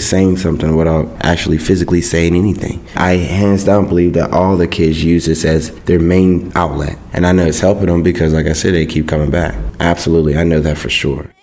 saying something without actually physically saying anything. I hands down believe that all the kids use this as their main outlet. And I know it's helping them because, like I said, they keep coming back. Absolutely, I know that for sure.